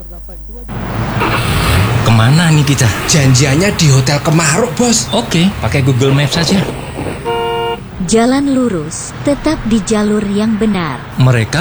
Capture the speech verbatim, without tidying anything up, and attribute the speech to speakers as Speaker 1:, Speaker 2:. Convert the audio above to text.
Speaker 1: Kemana nih kita?
Speaker 2: Janjiannya di Hotel Kemaruk, Bos.
Speaker 1: Oke, pakai Google Maps saja.
Speaker 3: Jalan lurus, tetap di jalur yang benar.
Speaker 1: Mereka